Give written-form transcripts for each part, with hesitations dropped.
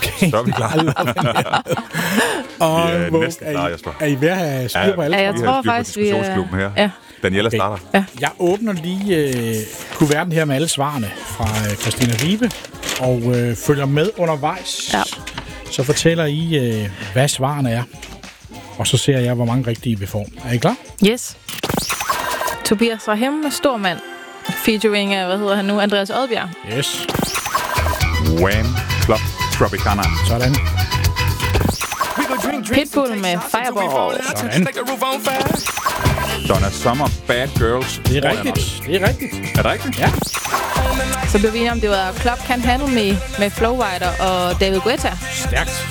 Okay. Så er vi klar. Og Vi er næsten klar, Jesper. er I ved at have styr på alle? Ja, jeg Vi tror har styr på faktisk, vi er... diskussionsklubben her. Ja. Daniela Okay. starter. Jeg åbner lige kuverten her med alle svarene fra Christina Ribe, og følger med undervejs. Ja. Så fortæller I, hvad svarene er. Og så ser jeg, hvor mange rigtige vi får. Er I klar? Yes. Tobias Rahim med stor mand. Featuring, hvad hedder han nu? Andreas Odbjerg. Yes. Wham! Club Tropicana. Sådan. Pitbull med Fireball. Sådan. Donna Summer, Bad Girls. Det er rigtigt. Det er rigtigt. Er det rigtigt? Ja. Så blev vi enige om, det var Club Can't Handle Me med Flowrider og David Guetta. Stærkt.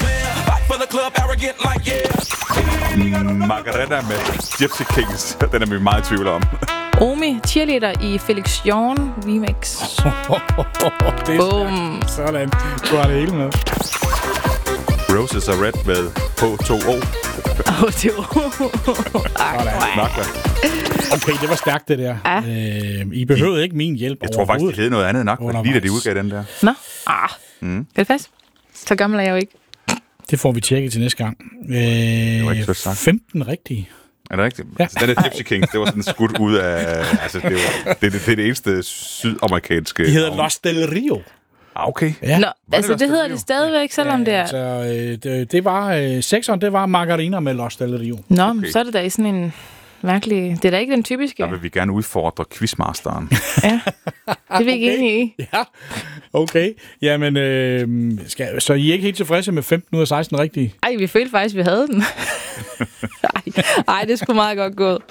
Margareta med Gypsy Kings. Den er vi meget i tvivl om. Omi, cheerleader i Felix Jean remix. Det er Boom. stærkt. Sådan. Du har det hele med. Roses Are Red med H2O. Det var... Magda. Okay, det var stærkt, det der. Ja. I behøvede ikke min hjælp Jeg tror faktisk, det hed noget andet nok, lige da de udgav den der. Nå. Kan det passe? Så gammel er jeg jo ikke. Det får vi tjekket til næste gang. var ikke så sagt. 15 rigtige. Er det rigtigt? Ja. Altså, den der Gypsy Kings, det var sådan skudt ud af... Altså, det er det eneste sydamerikanske... De hedder Los Del Rio. Okay. Ja. Nå, det altså Los det Del hedder Rio? det stadigvæk, selvom det er... Altså, det var... Sekseren, det var Margarina med Los Del Rio. Nå, Okay. så er det da i sådan en mærkelig... Det er da ikke den typiske. Der vil vi gerne udfordre quizmasteren. Ja, det er vi ikke enige i. Ja, okay. Jamen, så I er ikke helt tilfredse med 15 ud af 16 rigtige? Ej, vi følte faktisk, vi havde den. Ej, det er sgu meget godt gået.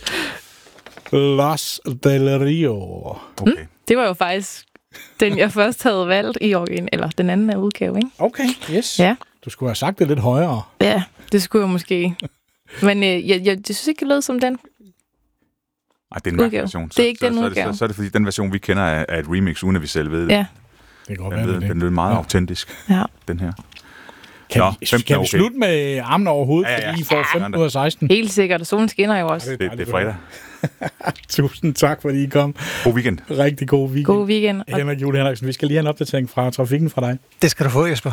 Los Del Rio. Okay. Det var jo faktisk den, jeg først havde valgt i origin, eller den anden udgave, ikke? Okay, yes. Ja. Du skulle have sagt det lidt højere. Ja, det skulle jeg måske. Men jeg synes ikke, det lød som den. Ej, det er en mærkelig Udgave. version. Det er ikke den udgave. Så er det fordi, den version, vi kender, er et remix, uden at vi selv ved det. Ja, Det kan godt være, det. Den lød meget autentisk, ja. den her. Kan, Nå, vi, 15 kan er vi okay. slutte med armen over hovedet, Ja, ja. fordi I får 15 ud af 16? Helt sikkert. Solen skinner jo også. Det er fredag. Tusind tak, fordi I kom. God weekend. Rigtig god weekend. God weekend. Og Henrik Juhl Henriksen, vi skal lige have en opdatering fra trafikken fra dig. Det skal du få, Jesper.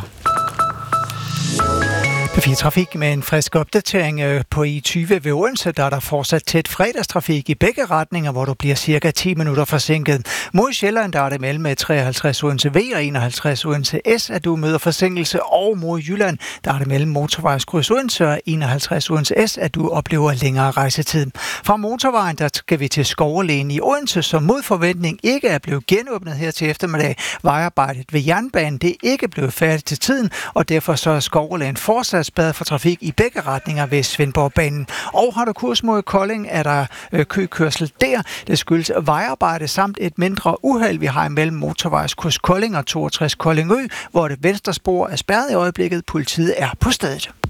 P4 Trafik med en frisk opdatering på I20 ved Odense, der er der fortsat tæt fredagstrafik i begge retninger, hvor du bliver cirka 10 minutter forsinket. Mod Sjælland, der er det mellem 53 Odense V og 51 Odense S, at du møder forsinkelse, og mod Jylland, der er det mellem motorvejskryds Odense og 51 Odense S, at du oplever længere rejsetid. Fra motorvejen, der skal vi til Skoverlægen i Odense, som mod forventning ikke er blevet genåbnet her til eftermiddag. Vejarbejdet ved jernbanen, det er ikke blevet færdigt til tiden, og derfor så er Skoverlægen fortsat spadet for trafik i begge retninger ved Svendborgbanen. Og har du kurs mod Kolding, er der køkørsel der. Det skyldes vejarbejde samt et mindre uheld, vi har imellem motorvejskurs Kolding og 62 Koldingø, hvor det venstre spor er spærret i øjeblikket. Politiet er på stedet.